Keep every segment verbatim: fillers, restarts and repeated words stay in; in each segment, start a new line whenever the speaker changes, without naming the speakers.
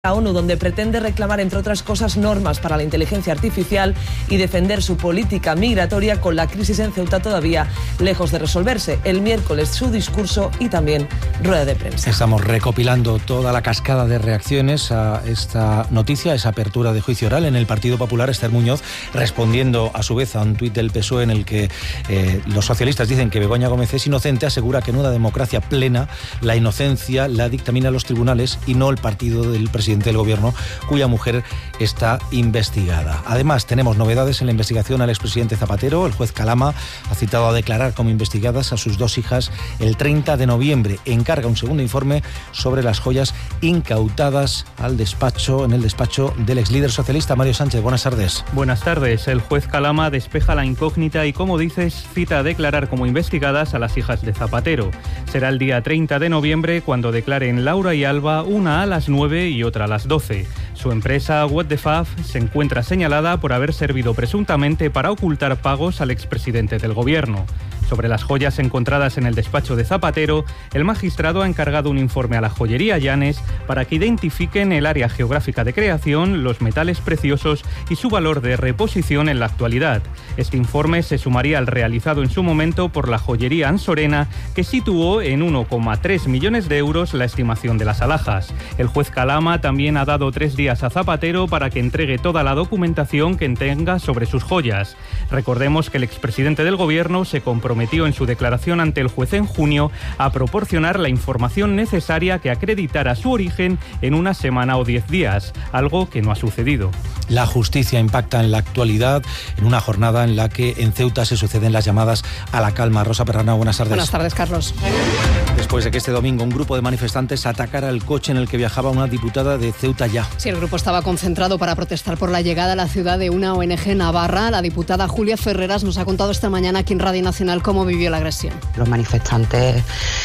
la ONU, donde pretende reclamar, entre otras cosas, normas para la inteligencia artificial y defender su política migratoria, con la crisis en Ceuta todavía lejos de resolverse. El miércoles su discurso y también rueda de prensa.
Estamos recopilando toda la cascada de reacciones a esta noticia, a esa apertura de juicio oral en el Partido Popular. Esther Muñoz respondiendo a su vez a un tuit del P S O E en el que eh, los socialistas dicen que Begoña Gómez es inocente, asegura que en una democracia plena la inocencia la dictaminan los tribunales y no el partido del presidente del gobierno, cuya mujer está investigada. Además, tenemos novedades en la investigación al expresidente Zapatero. El juez Calama ha citado a declarar como investigadas a sus dos hijas el treinta de noviembre. Encarga un segundo informe sobre las joyas incautadas al despacho, en el despacho del ex líder socialista Mario Sánchez. Buenas tardes.
Buenas tardes. El juez Calama despeja la incógnita y, como dices, cita a declarar como investigadas a las hijas de Zapatero. Será el día treinta de noviembre cuando declaren Laura y Alba, una a las nueve y otra a las doce. Su empresa, What the Faf, se encuentra señalada por haber servido presuntamente para ocultar pagos al expresidente del gobierno. Sobre las joyas encontradas en el despacho de Zapatero, el magistrado ha encargado un informe a la joyería Llanes para que identifiquen el área geográfica de creación, los metales preciosos y su valor de reposición en la actualidad. Este informe se sumaría al realizado en su momento por la joyería Ansorena, que situó en uno coma tres millones de euros la estimación de las alhajas. El juez Calama también ha dado tres días a Zapatero para que entregue toda la documentación que tenga sobre sus joyas. Recordemos que el expresidente del gobierno se comprometió en su declaración ante el juez en junio a proporcionar la información necesaria que acreditara su origen en una semana o diez días, algo que no ha sucedido.
La justicia impacta en la actualidad en una jornada en la que en Ceuta se suceden las llamadas a la calma. Rosa Perrana, buenas tardes.
Buenas tardes, Carlos.
Después de que este domingo un grupo de manifestantes atacara el coche en el que viajaba una diputada de Ceuta Ya.
Sí, el grupo estaba concentrado para protestar por la llegada a la ciudad de una O N G navarra. La diputada Julia Ferreras nos ha contado esta mañana aquí en Radio Nacional cómo vivió la agresión.
Los manifestantes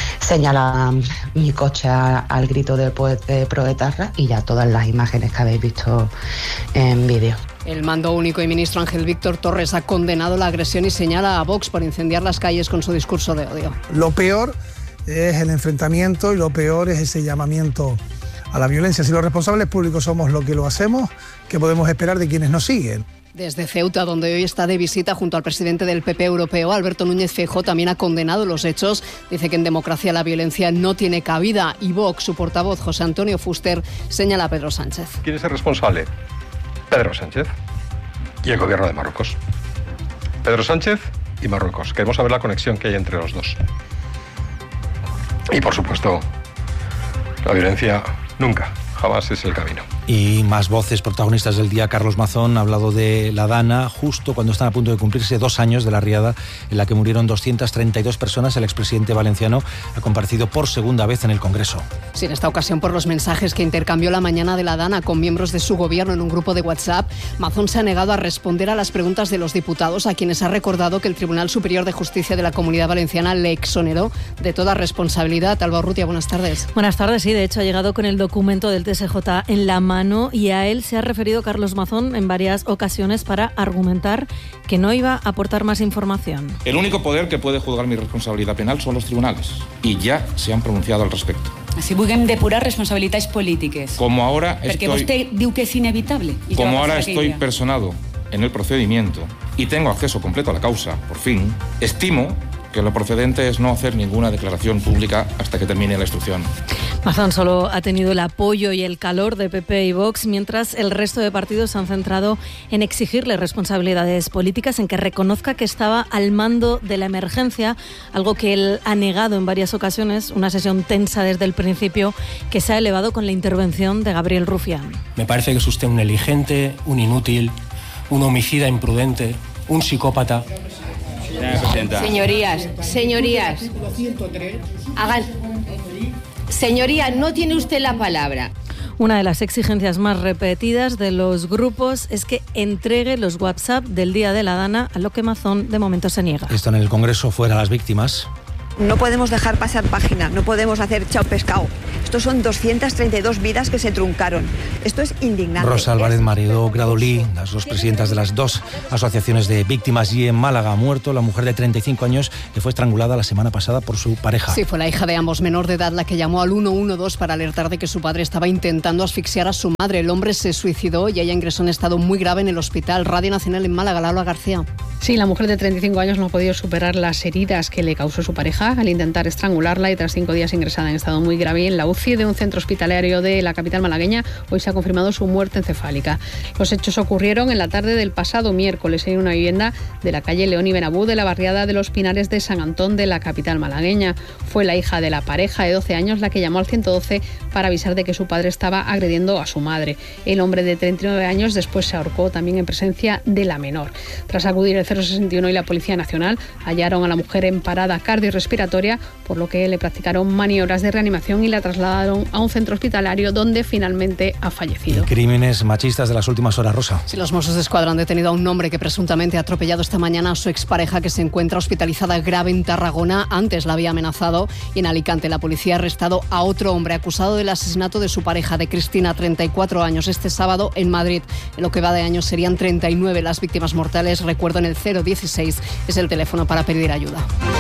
señalan mi coche a, al grito de, de Proetarra y ya todas las imágenes que habéis visto en vídeo.
El mando único y ministro Ángel Víctor Torres ha condenado la agresión y señala a Vox por incendiar las calles con su discurso de odio.
Lo peor es el enfrentamiento y lo peor es ese llamamiento a la violencia. Si los responsables públicos somos lo que lo hacemos, ¿qué podemos esperar de quienes nos siguen?
Desde Ceuta, donde hoy está de visita junto al presidente del P P europeo, Alberto Núñez Feijóo, también ha condenado los hechos. Dice que en democracia la violencia no tiene cabida. Y Vox, su portavoz, José Antonio Fuster, señala a Pedro Sánchez.
¿Quién es el responsable? Pedro Sánchez y el gobierno de Marruecos. Pedro Sánchez y Marruecos. Queremos saber la conexión que hay entre los dos. Y, por supuesto, la violencia nunca, jamás es el camino.
Y más voces protagonistas del día. Carlos Mazón ha hablado de la Dana justo cuando están a punto de cumplirse dos años de la riada en la que murieron doscientas treinta y dos personas. El expresidente valenciano ha comparecido por segunda vez en el Congreso.
Sí, en esta ocasión por los mensajes que intercambió la mañana de la Dana con miembros de su gobierno en un grupo de WhatsApp. Mazón se ha negado a responder a las preguntas de los diputados, a quienes ha recordado que el Tribunal Superior de Justicia de la Comunidad Valenciana le exoneró de toda responsabilidad. Alba Urrutia, buenas tardes.
Buenas tardes, sí, de hecho ha llegado con el documento del T S J en la mano y a él se ha referido Carlos Mazón en varias ocasiones para argumentar que no iba a aportar más información.
El único poder que puede juzgar mi responsabilidad penal son los tribunales y ya se han pronunciado al respecto.
Si vulguem depurar responsabilitats polítiques.
Como ahora
Perquè
estoy,
vostè diu que es inevitable.
Como ahora estoy personado en el procedimiento y tengo acceso completo a la causa, por fin, estimo que lo procedente es no hacer ninguna declaración pública hasta que termine la instrucción.
Mazón solo ha tenido el apoyo y el calor de P P y Vox, mientras el resto de partidos se han centrado en exigirle responsabilidades políticas, en que reconozca que estaba al mando de la emergencia, algo que él ha negado en varias ocasiones, una sesión tensa desde el principio que se ha elevado con la intervención de Gabriel Rufián.
Me parece que es usted un negligente, un inútil, un homicida imprudente, un psicópata.
Señorías, señorías, hagan... Señoría, no tiene usted la palabra.
Una de las exigencias más repetidas de los grupos es que entregue los WhatsApp del día de la Dana, a lo que Mazón de momento se niega.
Esto en el Congreso, fuera las víctimas.
No podemos dejar pasar página, no podemos hacer chao pescado. Estos son doscientas treinta y dos vidas que se truncaron. Esto es indignante.
Rosa Álvarez Maredo Gradolí, las dos presidentas de las dos asociaciones de víctimas, y en Málaga ha muerto la mujer de treinta y cinco años que fue estrangulada la semana pasada por su pareja.
Sí, fue la hija de ambos, menor de edad, la que llamó al uno uno dos para alertar de que su padre estaba intentando asfixiar a su madre. El hombre se suicidó y ella ingresó en estado muy grave en el hospital. Radio Nacional en Málaga, Laura García.
Sí, la mujer de treinta y cinco años no ha podido superar las heridas que le causó su pareja al intentar estrangularla, y tras cinco días ingresada en estado muy grave en la U C I de un centro hospitalario de la capital malagueña, hoy se ha confirmado su muerte encefálica. Los hechos ocurrieron en la tarde del pasado miércoles en una vivienda de la calle León y Benabú de la barriada de Los Pinares de San Antón de la capital malagueña. Fue la hija de la pareja de doce años la que llamó al ciento doce para avisar de que su padre estaba agrediendo a su madre. El hombre de treinta y nueve años después se ahorcó también en presencia de la menor. Tras acudir el cero sesenta y uno y la Policía Nacional, hallaron a la mujer en parada cardiorrespiratoria, por lo que le practicaron maniobras de reanimación y la trasladaron a un centro hospitalario donde finalmente ha fallecido.
Y crímenes machistas de las últimas horas, Rosa.
Sí, los Mossos de Escuadra han detenido a un hombre que presuntamente ha atropellado esta mañana a su expareja, que se encuentra hospitalizada grave en Tarragona. Antes la había amenazado. Y en Alicante la policía ha arrestado a otro hombre acusado del asesinato de su pareja, de Cristina, treinta y cuatro años, este sábado en Madrid. En lo que va de año serían treinta y nueve las víctimas mortales. Recuerdo, en el cero dieciséis es el teléfono para pedir ayuda.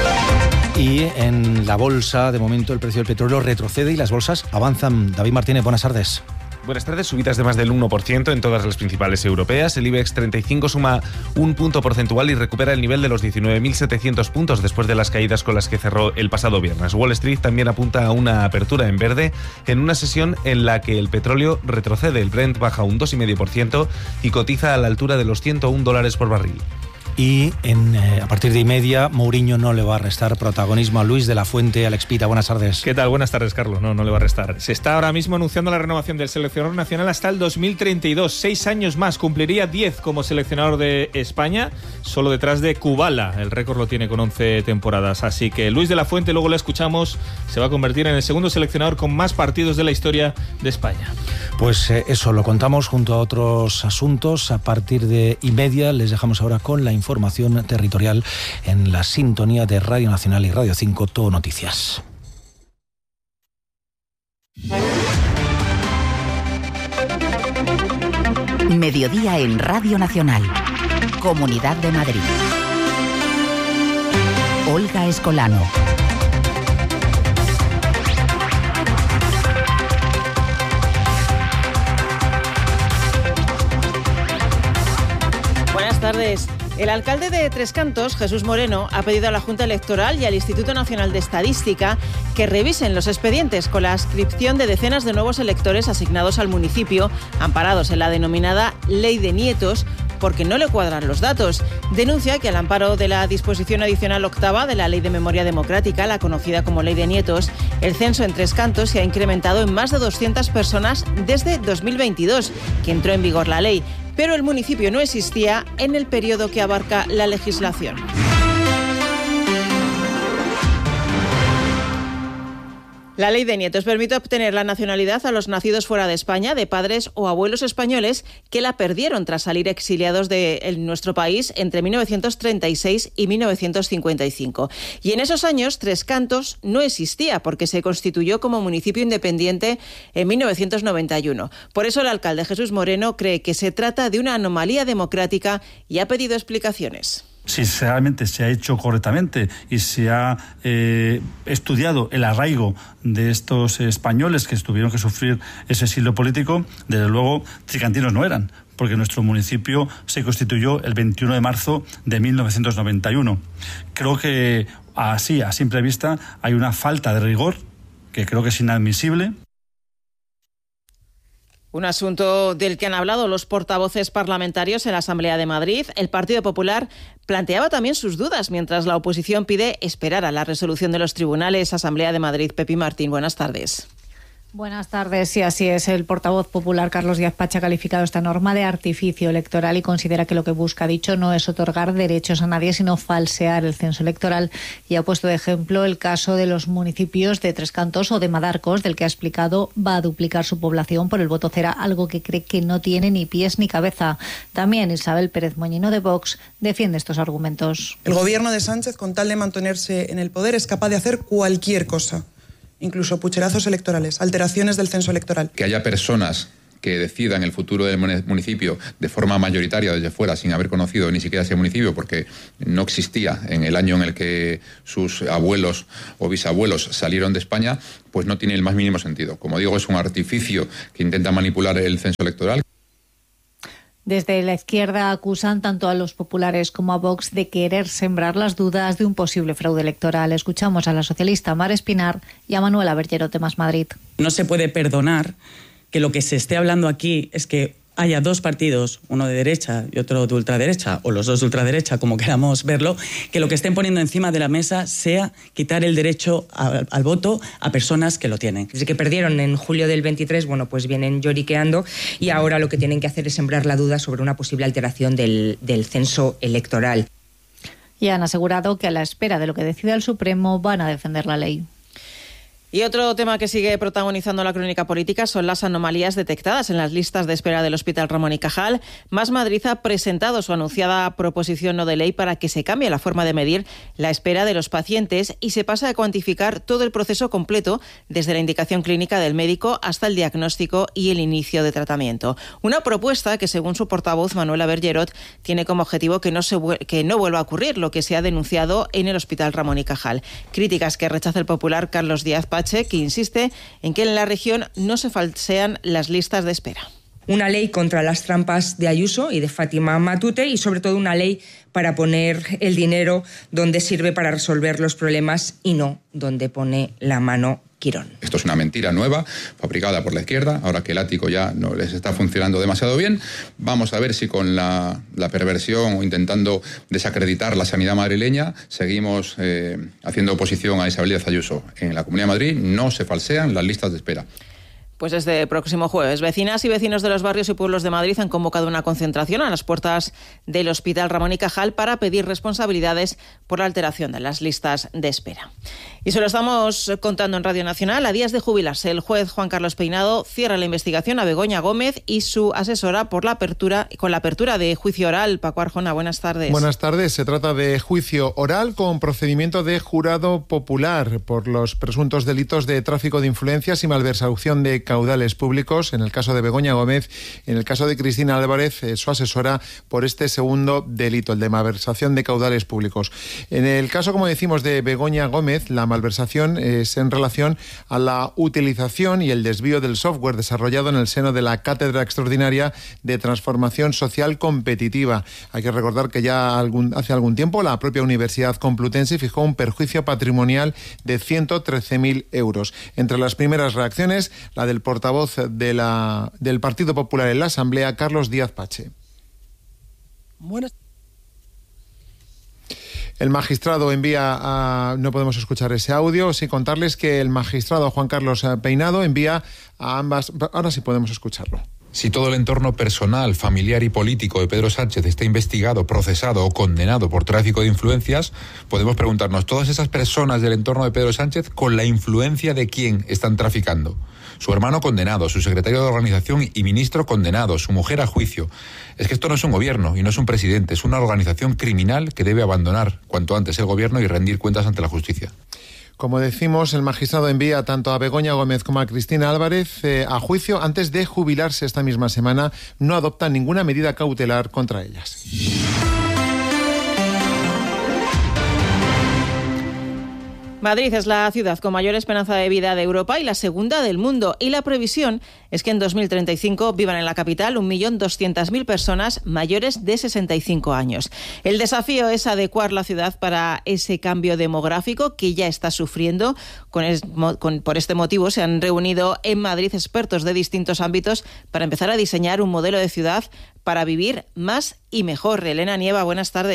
Y en la bolsa, de momento, el precio del petróleo retrocede y las bolsas avanzan. David Martínez, buenas tardes.
Buenas tardes. Subidas de más del uno por ciento en todas las principales europeas. El IBEX treinta y cinco suma un punto porcentual y recupera el nivel de los diecinueve mil setecientos puntos después de las caídas con las que cerró el pasado viernes. Wall Street también apunta a una apertura en verde en una sesión en la que el petróleo retrocede. El Brent baja un dos coma cinco por ciento y cotiza a la altura de los ciento un dólares por barril.
Y en, eh, a partir de y media, Mourinho no le va a restar protagonismo a Luis de la Fuente. Alex Pita, buenas tardes.
¿Qué tal? Buenas tardes, Carlos. No, no le va a restar. Se está ahora mismo anunciando la renovación del seleccionador nacional hasta el dos mil treinta y dos. Seis años más. Cumpliría diez como seleccionador de España, solo detrás de Kubala. El récord lo tiene con once temporadas. Así que Luis de la Fuente, luego le escuchamos, se va a convertir en el segundo seleccionador con más partidos de la historia de España.
Pues eh, eso lo contamos junto a otros asuntos. A partir de y media les dejamos ahora con la información información territorial en la sintonía de Radio Nacional y Radio cinco, Todo Noticias.
Mediodía en Radio Nacional, Comunidad de Madrid. Olga Escolano.
Buenas tardes. El alcalde de Tres Cantos, Jesús Moreno, ha pedido a la Junta Electoral y al Instituto Nacional de Estadística que revisen los expedientes con la adscripción de decenas de nuevos electores asignados al municipio, amparados en la denominada Ley de Nietos, porque no le cuadran los datos. Denuncia que al amparo de la disposición adicional octava de la Ley de Memoria Democrática, la conocida como Ley de Nietos, el censo en Tres Cantos se ha incrementado en más de doscientas personas desde dos mil veintidós, que entró en vigor la ley, pero el municipio no existía en el periodo que abarca la legislación. La Ley de Nietos permite obtener la nacionalidad a los nacidos fuera de España, de padres o abuelos españoles que la perdieron tras salir exiliados de nuestro país entre mil novecientos treinta y seis y mil novecientos cincuenta y cinco. Y en esos años, Tres Cantos no existía porque se constituyó como municipio independiente en mil novecientos noventa y uno. Por eso el alcalde Jesús Moreno cree que se trata de una anomalía democrática y ha pedido explicaciones.
Si realmente se ha hecho correctamente y se ha eh, estudiado el arraigo de estos españoles que tuvieron que sufrir ese exilio político, desde luego tricantinos no eran, porque nuestro municipio se constituyó el veintiuno de marzo de mil novecientos noventa y uno. Creo que así, a simple vista, hay una falta de rigor que creo que es inadmisible.
Un asunto del que han hablado los portavoces parlamentarios en la Asamblea de Madrid. El Partido Popular planteaba también sus dudas, mientras la oposición pide esperar a la resolución de los tribunales. Asamblea de Madrid, Pepi Martín, buenas tardes.
Buenas tardes. Sí, así es. El portavoz popular Carlos Díaz Pache ha calificado esta norma de artificio electoral y considera que lo que busca, dicho, no es otorgar derechos a nadie, sino falsear el censo electoral. Y ha puesto de ejemplo el caso de los municipios de Tres Cantos o de Madarcos, del que ha explicado va a duplicar su población por el voto cera, algo que cree que no tiene ni pies ni cabeza. También Isabel Pérez Moñino de Vox defiende estos argumentos.
El gobierno de Sánchez, con tal de mantenerse en el poder, es capaz de hacer cualquier cosa. Incluso pucherazos electorales, alteraciones del censo electoral.
Que haya personas que decidan el futuro del municipio de forma mayoritaria desde fuera, sin haber conocido ni siquiera ese municipio, porque no existía en el año en el que sus abuelos o bisabuelos salieron de España, pues no tiene el más mínimo sentido. Como digo, es un artificio que intenta manipular el censo electoral.
Desde la izquierda acusan tanto a los populares como a Vox de querer sembrar las dudas de un posible fraude electoral. Escuchamos a la socialista Mar Espinar y a Manuela Bergero de Más Madrid.
No se puede perdonar que lo que se esté hablando aquí es que haya dos partidos, uno de derecha y otro de ultraderecha, o los dos de ultraderecha, como queramos verlo, que lo que estén poniendo encima de la mesa sea quitar el derecho a, al voto a personas que lo tienen.
Desde que perdieron en julio del veintitrés, bueno, pues vienen lloriqueando y ahora lo que tienen que hacer es sembrar la duda sobre una posible alteración del, del censo electoral.
Y han asegurado que a la espera de lo que decida el Supremo van a defender la ley.
Y otro tema que sigue protagonizando la crónica política son las anomalías detectadas en las listas de espera del Hospital Ramón y Cajal. Más Madrid ha presentado su anunciada proposición no de ley para que se cambie la forma de medir la espera de los pacientes y se pase a cuantificar todo el proceso completo, desde la indicación clínica del médico hasta el diagnóstico y el inicio de tratamiento. Una propuesta que, según su portavoz Manuela Bergerot, tiene como objetivo que no, se, que no vuelva a ocurrir lo que se ha denunciado en el Hospital Ramón y Cajal. Críticas que rechaza el popular Carlos Díaz Pache, que insiste en que en la región no se falsean las listas de espera.
Una ley contra las trampas de Ayuso y de Fátima Matute y sobre todo una ley para poner el dinero donde sirve para resolver los problemas y no donde pone la mano Quirón.
Esto es una mentira nueva, fabricada por la izquierda, ahora que el ático ya no les está funcionando demasiado bien. Vamos a ver si con la, la perversión o intentando desacreditar la sanidad madrileña seguimos eh, haciendo oposición a Isabel Díaz Ayuso. En la Comunidad de Madrid no se falsean las listas de espera.
Pues este próximo jueves, vecinas y vecinos de los barrios y pueblos de Madrid han convocado una concentración a las puertas del Hospital Ramón y Cajal para pedir responsabilidades por la alteración de las listas de espera. Y se lo estamos contando en Radio Nacional. A días de jubilarse, el juez Juan Carlos Peinado cierra la investigación a Begoña Gómez y su asesora por la apertura con la apertura de juicio oral. Paco Arjona, buenas tardes.
Buenas tardes. Se trata de juicio oral con procedimiento de jurado popular por los presuntos delitos de tráfico de influencias y malversación de caudales públicos, en el caso de Begoña Gómez, en el caso de Cristina Álvarez, eh, su asesora, por este segundo delito, el de malversación de caudales públicos. En el caso, como decimos, de Begoña Gómez, la malversación es en relación a la utilización y el desvío del software desarrollado en el seno de la Cátedra Extraordinaria de Transformación Social Competitiva. Hay que recordar que ya algún, hace algún tiempo la propia Universidad Complutense fijó un perjuicio patrimonial de ciento trece mil euros. Entre las primeras reacciones, la del portavoz de la, del Partido Popular en la Asamblea, Carlos Díaz Pache.
Buenas.
El magistrado envía a... No podemos escuchar ese audio, sin contarles que el magistrado Juan Carlos Peinado envía a ambas... Ahora sí podemos escucharlo.
Si todo el entorno personal, familiar y político de Pedro Sánchez está investigado, procesado o condenado por tráfico de influencias, podemos preguntarnos, ¿todas esas personas del entorno de Pedro Sánchez con la influencia de quién están traficando? Su hermano condenado, su secretario de organización y ministro condenado, su mujer a juicio. Es que esto no es un gobierno y no es un presidente, es una organización criminal que debe abandonar cuanto antes el gobierno y rendir cuentas ante la justicia.
Como decimos, el magistrado envía tanto a Begoña Gómez como a Cristina Álvarez eh, a juicio antes de jubilarse esta misma semana. No adopta ninguna medida cautelar contra ellas.
Madrid es la ciudad con mayor esperanza de vida de Europa y la segunda del mundo. Y la previsión es que en dos mil treinta y cinco vivan en la capital un millón doscientas mil personas mayores de sesenta y cinco años. El desafío es adecuar la ciudad para ese cambio demográfico que ya está sufriendo. Con es, con, por este motivo se han reunido en Madrid expertos de distintos ámbitos para empezar a diseñar un modelo de ciudad para vivir más y mejor. Elena Nieva, buenas tardes.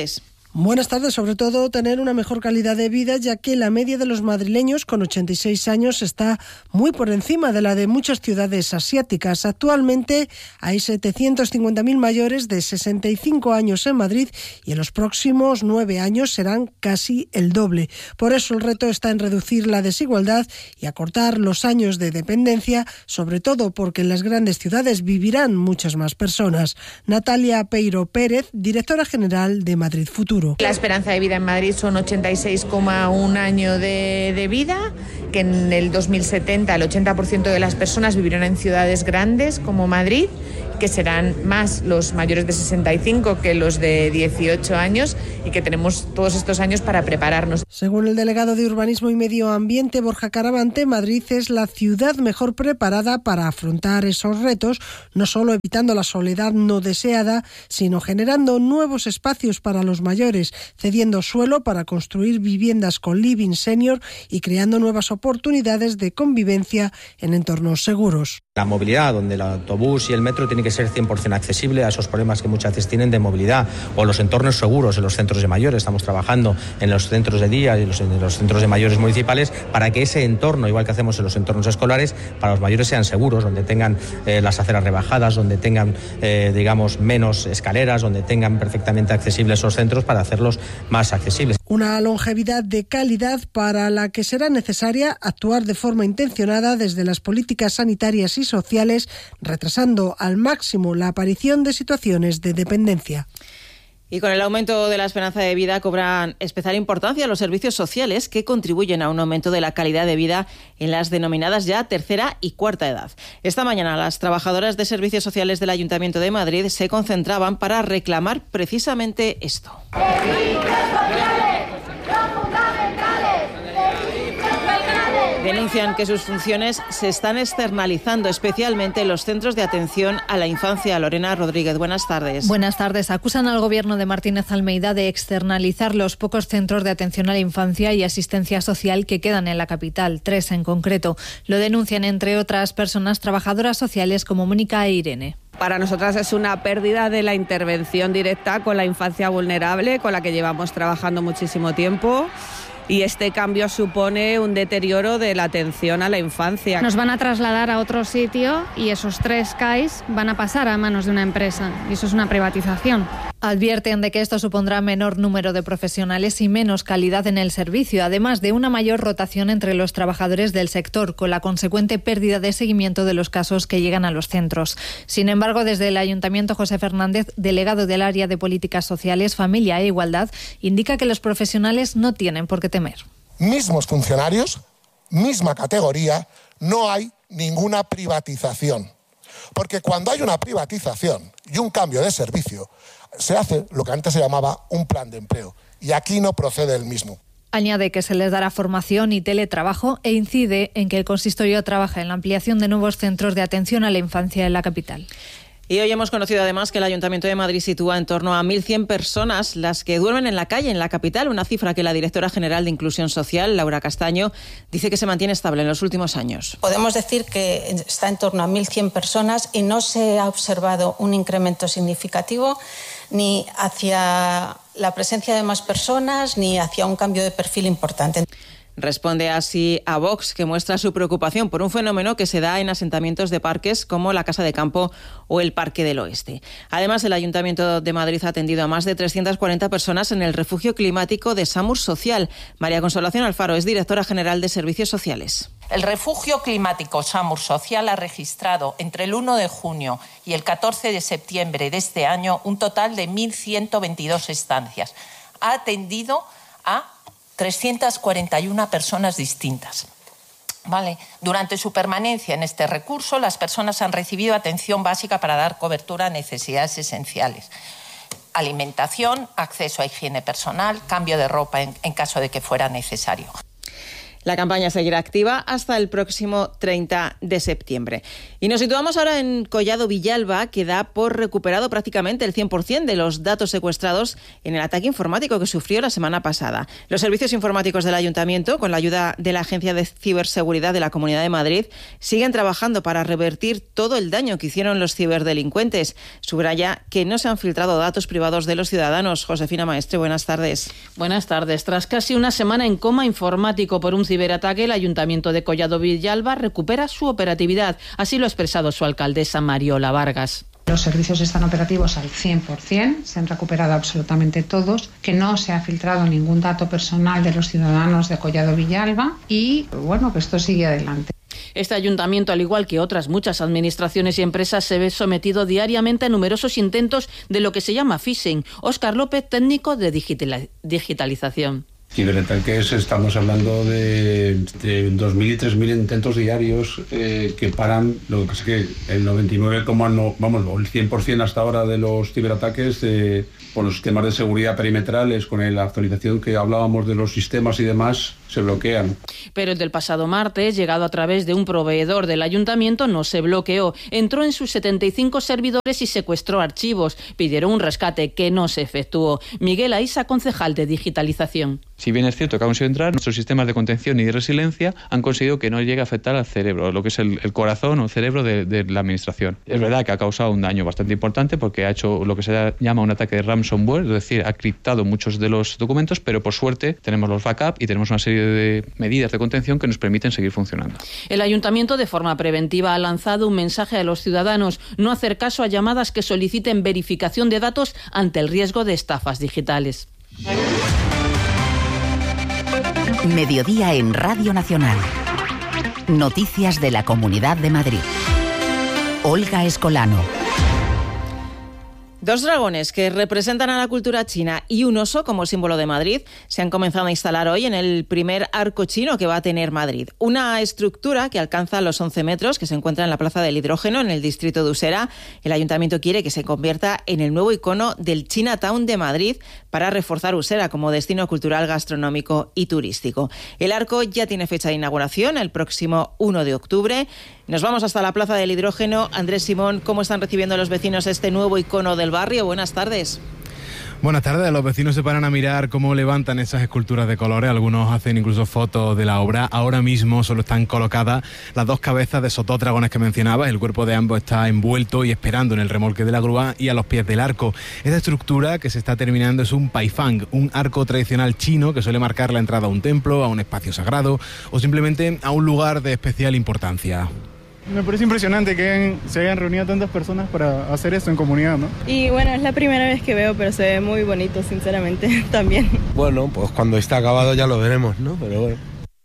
Buenas tardes. Sobre todo tener una mejor calidad de vida, ya que la media de los madrileños con ochenta y seis años está muy por encima de la de muchas ciudades asiáticas. Actualmente hay setecientos cincuenta mil mayores de sesenta y cinco años en Madrid y en los próximos nueve años serán casi el doble. Por eso el reto está en reducir la desigualdad y acortar los años de dependencia, sobre todo porque en las grandes ciudades vivirán muchas más personas. Natalia Peiro Pérez, directora general de Madrid Futuro.
La esperanza de vida en Madrid son ochenta y seis coma uno años de, de vida, que en el dos mil setenta el ochenta por ciento de las personas vivirán en ciudades grandes como Madrid, que serán más los mayores de sesenta y cinco que los de dieciocho años y que tenemos todos estos años para prepararnos.
Según el delegado de Urbanismo y Medio Ambiente, Borja Caravante, Madrid es la ciudad mejor preparada para afrontar esos retos, no solo evitando la soledad no deseada, sino generando nuevos espacios para los mayores, cediendo suelo para construir viviendas con living senior y creando nuevas oportunidades de convivencia en entornos seguros.
La movilidad, donde el autobús y el metro tienen que ser cien por ciento accesible a esos problemas que muchas veces tienen de movilidad, o los entornos seguros en los centros de mayores. Estamos trabajando en los centros de día y los, en los centros de mayores municipales para que ese entorno, igual que hacemos en los entornos escolares, para los mayores sean seguros, donde tengan eh, las aceras rebajadas, donde tengan, eh, digamos, menos escaleras, donde tengan perfectamente accesibles esos centros para hacerlos más accesibles.
Una longevidad de calidad para la que será necesaria actuar de forma intencionada desde las políticas sanitarias y sociales, retrasando al máximo la aparición de situaciones de dependencia.
Y con el aumento de la esperanza de vida cobran especial importancia los servicios sociales que contribuyen a un aumento de la calidad de vida en las denominadas ya tercera y cuarta edad. Esta mañana las trabajadoras de servicios sociales del Ayuntamiento de Madrid se concentraban para reclamar precisamente esto. Denuncian que sus funciones se están externalizando, especialmente en los centros de atención a la infancia. Lorena Rodríguez, buenas tardes.
Buenas tardes. Acusan al Gobierno de Martínez Almeida de externalizar los pocos centros de atención a la infancia y asistencia social que quedan en la capital, tres en concreto. Lo denuncian, entre otras personas, trabajadoras sociales como Mónica e Irene.
Para nosotras es una pérdida de la intervención directa con la infancia vulnerable, con la que llevamos trabajando muchísimo tiempo. Y este cambio supone un deterioro de la atención a la infancia.
Nos van a trasladar a otro sitio y esos tres C A Is van a pasar a manos de una empresa. Y eso es una privatización.
Advierten de que esto supondrá menor número de profesionales y menos calidad en el servicio, además de una mayor rotación entre los trabajadores del sector, con la consecuente pérdida de seguimiento de los casos que llegan a los centros. Sin embargo, desde el Ayuntamiento, José Fernández, delegado del área de Políticas Sociales, Familia e Igualdad, indica que los profesionales no tienen por qué temer.
Mismos funcionarios, misma categoría, no hay ninguna privatización. Porque cuando hay una privatización y un cambio de servicio, se hace lo que antes se llamaba un plan de empleo. Y aquí no procede el mismo.
Añade que se les dará formación y teletrabajo e incide en que el consistorio trabaja en la ampliación de nuevos centros de atención a la infancia en la capital.
Y hoy hemos conocido además que el Ayuntamiento de Madrid sitúa en torno a mil cien personas las que duermen en la calle en la capital, una cifra que la directora general de Inclusión Social, Laura Castaño, dice que se mantiene estable en los últimos años.
Podemos decir que está en torno a mil cien personas y no se ha observado un incremento significativo ni hacia la presencia de más personas ni hacia un cambio de perfil importante.
Responde así a Vox, que muestra su preocupación por un fenómeno que se da en asentamientos de parques como la Casa de Campo o el Parque del Oeste. Además, el Ayuntamiento de Madrid ha atendido a más de trescientas cuarenta personas en el refugio climático de Samur Social. María Consolación Alfaro es directora general de Servicios Sociales.
El refugio climático Samur Social ha registrado entre el uno de junio y el catorce de septiembre de este año un total de mil ciento veintidós estancias. Ha atendido a trescientas cuarenta y una personas distintas. Vale. Durante su permanencia en este recurso, las personas han recibido atención básica para dar cobertura a necesidades esenciales. Alimentación, acceso a higiene personal, cambio de ropa en, en caso de que fuera necesario.
La campaña seguirá activa hasta el próximo treinta de septiembre. Y nos situamos ahora en Collado Villalba, que da por recuperado prácticamente el cien por ciento de los datos secuestrados en el ataque informático que sufrió la semana pasada. Los servicios informáticos del Ayuntamiento, con la ayuda de la Agencia de Ciberseguridad de la Comunidad de Madrid, siguen trabajando para revertir todo el daño que hicieron los ciberdelincuentes. Subraya que no se han filtrado datos privados de los ciudadanos. Josefina Maestre, buenas tardes.
Buenas tardes. Tras casi una semana en coma informático por un ciberataque, el Ayuntamiento de Collado Villalba recupera su operatividad. Así lo ha expresado su alcaldesa Mariola Vargas.
Los servicios están operativos al cien por ciento, se han recuperado absolutamente todos, que no se ha filtrado ningún dato personal de los ciudadanos de Collado Villalba y, bueno, que esto sigue adelante.
Este ayuntamiento, al igual que otras muchas administraciones y empresas, se ve sometido diariamente a numerosos intentos de lo que se llama phishing. Óscar López, técnico de digitali- digitalización.
Ciberataques, estamos hablando de, de dos mil y tres mil intentos diarios eh, que paran. Lo que pasa es que el noventa y nueve, no, vamos, el cien por ciento hasta ahora de los ciberataques eh, por los sistemas de seguridad perimetrales, con la actualización que hablábamos de los sistemas y demás, se bloquean.
Pero el del pasado martes, llegado a través de un proveedor del ayuntamiento, no se bloqueó. Entró en sus setenta y cinco servidores y secuestró archivos. Pidieron un rescate que no se efectuó. Miguel Aiza, concejal de digitalización.
Si bien es cierto que ha conseguido entrar, nuestros sistemas de contención y de resiliencia han conseguido que no llegue a afectar al cerebro, lo que es el, el corazón o el cerebro de, de la administración. Es verdad que ha causado un daño bastante importante porque ha hecho lo que se llama un ataque de ransomware, es decir, ha criptado muchos de los documentos, pero por suerte tenemos los backups y tenemos una serie de medidas de contención que nos permiten seguir funcionando.
El ayuntamiento, de forma preventiva, ha lanzado un mensaje a los ciudadanos: no hacer caso a llamadas que soliciten verificación de datos ante el riesgo de estafas digitales.
Mediodía en Radio Nacional. Noticias de la Comunidad de Madrid. Olga Escolano.
Dos dragones que representan a la cultura china y un oso como símbolo de Madrid se han comenzado a instalar hoy en el primer arco chino que va a tener Madrid. Una estructura que alcanza los once metros, que se encuentra en la Plaza del Hidrógeno, en el distrito de Usera. El ayuntamiento quiere que se convierta en el nuevo icono del Chinatown de Madrid para reforzar Usera como destino cultural, gastronómico y turístico. El arco ya tiene fecha de inauguración, el próximo uno de octubre. Nos vamos hasta la Plaza del Hidrógeno. Andrés Simón, ¿cómo están recibiendo los vecinos este nuevo icono del barrio? Buenas tardes.
Buenas tardes. Los vecinos se paran a mirar cómo levantan esas esculturas de colores. Algunos hacen incluso fotos de la obra. Ahora mismo solo están colocadas las dos cabezas de esos dos dragones que mencionabas. El cuerpo de ambos está envuelto y esperando en el remolque de la grúa y a los pies del arco. Esta estructura que se está terminando es un paifang, un arco tradicional chino que suele marcar la entrada a un templo, a un espacio sagrado o simplemente a un lugar de especial importancia.
Me parece impresionante que se hayan reunido tantas personas para hacer esto en comunidad, ¿no?
Y bueno, es la primera vez que veo, pero se ve muy bonito, sinceramente, también.
Bueno, pues cuando esté acabado ya lo veremos, ¿no? Pero bueno.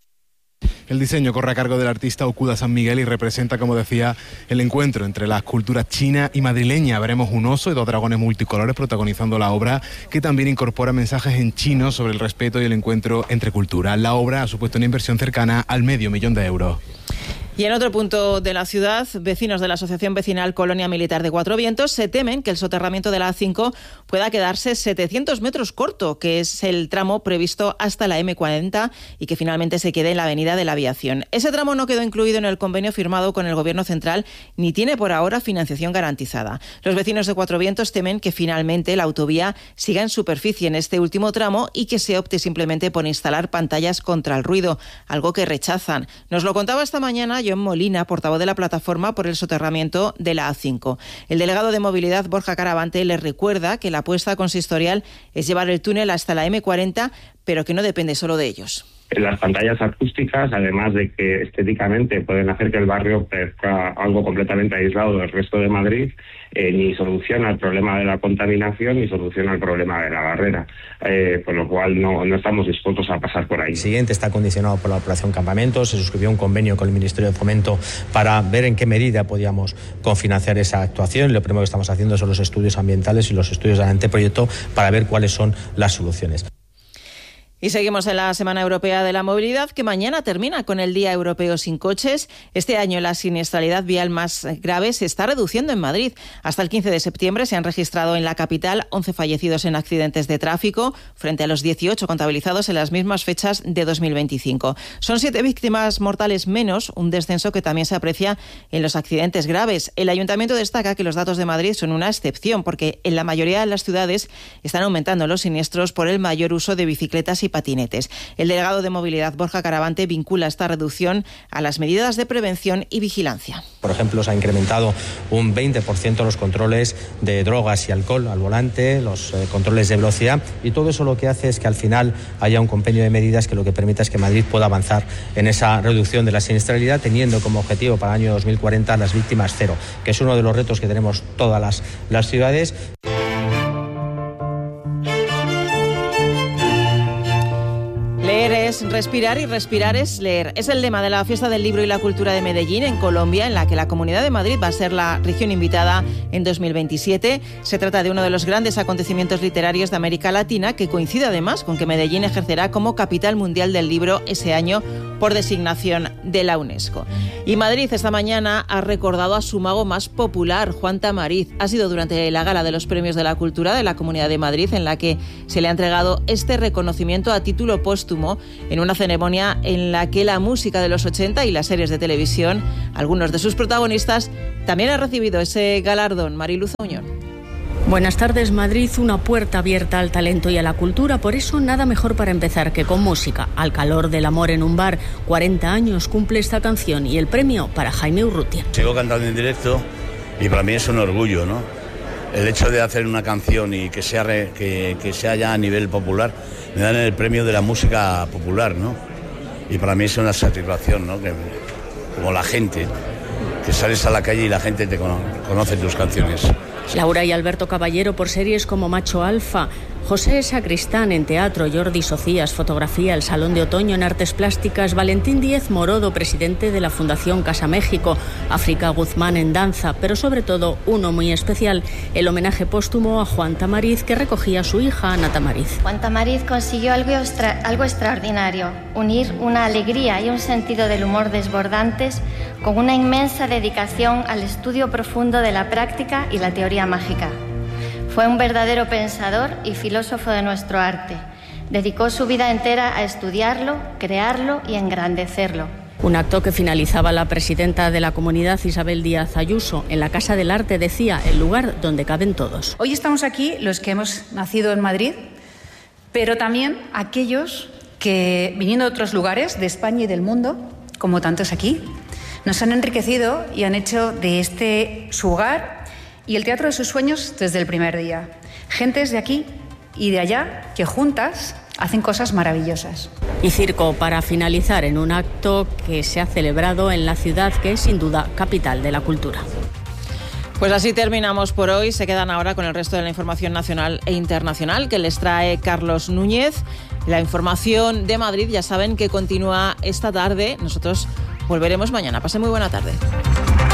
El diseño corre a cargo del artista Okuda San Miguel y representa, como decía, el encuentro entre las culturas china y madrileña. Veremos un oso y dos dragones multicolores protagonizando la obra, que también incorpora mensajes en chino sobre el respeto y el encuentro entre culturas. La obra ha supuesto una inversión cercana al medio millón de euros.
Y en otro punto de la ciudad, vecinos de la Asociación Vecinal Colonia Militar de Cuatro Vientos se temen que el soterramiento de la A cinco pueda quedarse setecientos metros corto, que es el tramo previsto hasta la eme cuarenta y que finalmente se quede en la Avenida de la Aviación. Ese tramo no quedó incluido en el convenio firmado con el Gobierno central ni tiene por ahora financiación garantizada. Los vecinos de Cuatro Vientos temen que finalmente la autovía siga en superficie en este último tramo y que se opte simplemente por instalar pantallas contra el ruido, algo que rechazan. Nos lo contaba esta mañana John Molina, portavoz de la plataforma por el soterramiento de la A cinco. El delegado de movilidad, Borja Caravante, les recuerda que la apuesta consistorial es llevar el túnel hasta la eme cuarenta, pero que no depende solo de ellos.
Las pantallas acústicas, además de que estéticamente pueden hacer que el barrio parezca algo completamente aislado del resto de Madrid, eh, ni soluciona el problema de la contaminación ni soluciona el problema de la barrera, eh, con lo cual no, no estamos dispuestos a pasar por ahí.
El siguiente está condicionado por la operación Campamento. Se suscribió un convenio con el Ministerio de Fomento para ver en qué medida podíamos cofinanciar esa actuación. Lo primero que estamos haciendo son los estudios ambientales y los estudios del anteproyecto para ver cuáles son las soluciones.
Y seguimos en la Semana Europea de la Movilidad, que mañana termina con el Día Europeo sin Coches. Este año la siniestralidad vial más grave se está reduciendo en Madrid. Hasta el quince de septiembre se han registrado en la capital once fallecidos en accidentes de tráfico, frente a los dieciocho contabilizados en las mismas fechas de dos mil veinticinco. Son siete víctimas mortales menos, un descenso que también se aprecia en los accidentes graves. El Ayuntamiento destaca que los datos de Madrid son una excepción, porque en la mayoría de las ciudades están aumentando los siniestros por el mayor uso de bicicletas y patinetes. El delegado de Movilidad, Borja Caravante, vincula esta reducción a las medidas de prevención y vigilancia.
Por ejemplo, se ha incrementado un veinte por ciento los controles de drogas y alcohol al volante, los eh, controles de velocidad, y todo eso lo que hace es que al final haya un compendio de medidas que lo que permita es que Madrid pueda avanzar en esa reducción de la siniestralidad, teniendo como objetivo para el año dos mil cuarenta las víctimas cero, que es uno de los retos que tenemos todas las, las ciudades.
Leer es respirar y respirar es leer. Es el lema de la Fiesta del Libro y la Cultura de Medellín, en Colombia, en la que la Comunidad de Madrid va a ser la región invitada en dos mil veintisiete. Se trata de uno de los grandes acontecimientos literarios de América Latina, que coincide además con que Medellín ejercerá como capital mundial del libro ese año por designación de la UNESCO. Y Madrid esta mañana ha recordado a su mago más popular, Juan Tamariz. Ha sido durante la gala de los Premios de la Cultura de la Comunidad de Madrid, en la que se le ha entregado este reconocimiento a título póstumo, en una ceremonia en la que la música de los ochenta y las series de televisión, algunos de sus protagonistas, también han recibido ese galardón. Mariluz Auñón.
Buenas tardes, Madrid, una puerta abierta al talento y a la cultura, por eso nada mejor para empezar que con música. Al calor del amor en un bar, cuarenta años cumple esta canción, y el premio para Jaime Urrutia.
Sigo cantando en directo y para mí es un orgullo, ¿no? El hecho de hacer una canción y que sea, re, que, que sea ya a nivel popular, me dan el premio de la música popular, ¿no? Y para mí es una satisfacción, ¿no? Que, como la gente, que sales a la calle y la gente te conoce, conoce tus canciones.
Laura y Alberto Caballero por series como Macho Alfa, José Sacristán en teatro, Jordi Socias, fotografía, El Salón de Otoño en artes plásticas, Valentín Díez Morodo, presidente de la Fundación Casa México, África Guzmán en danza, pero sobre todo uno muy especial, el homenaje póstumo a Juan Tamariz, que recogía a su hija Ana Tamariz.
Juan Tamariz consiguió algo, extra, algo extraordinario, unir una alegría y un sentido del humor desbordantes con una inmensa dedicación al estudio profundo de la práctica y la teoría mágica. Fue un verdadero pensador y filósofo de nuestro arte. Dedicó su vida entera a estudiarlo, crearlo y engrandecerlo.
Un acto que finalizaba la presidenta de la comunidad, Isabel Díaz Ayuso. En la Casa del Arte decía, el lugar donde caben todos.
Hoy estamos aquí los que hemos nacido en Madrid, pero también aquellos que, viniendo de otros lugares de España y del mundo, como tantos aquí, nos han enriquecido y han hecho de este su hogar y el teatro de sus sueños desde el primer día. Gentes de aquí y de allá que juntas hacen cosas maravillosas.
Y circo para finalizar en un acto que se ha celebrado en la ciudad que es sin duda capital de la cultura.
Pues así terminamos por hoy. Se quedan ahora con el resto de la información nacional e internacional que les trae Carlos Núñez. La información de Madrid ya saben que continúa esta tarde. Nosotros volveremos mañana. Pasen muy buena tarde.